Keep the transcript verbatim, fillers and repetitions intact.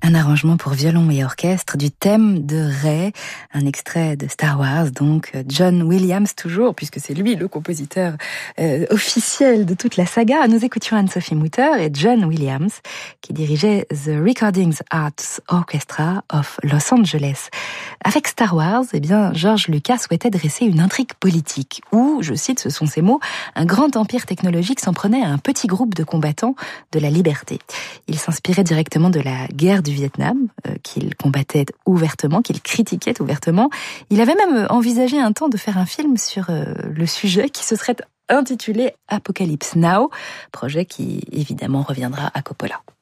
Un arrangement pour violon et orchestre du thème de Rey, un extrait de Star Wars, donc John Williams toujours, puisque c'est lui le compositeur euh, officiel de toute la saga. Nous écoutions Anne-Sophie Mutter et John Williams, qui dirigeait The Recordings Arts Orchestra of Los Angeles. Avec Star Wars, eh bien, George Lucas souhaitait dresser une intrigue politique, où, je cite, ce sont ses mots, un grand empire technologique s'en prenait à un petit groupe de combattants de la liberté. Il s'inspirait directement de la guerre du Vietnam, euh, qu'il combattait ouvertement, qu'il critiquait ouvertement. Il avait même envisagé un temps de faire un film sur euh, le sujet qui se serait intitulé Apocalypse Now, projet qui évidemment reviendra à Coppola.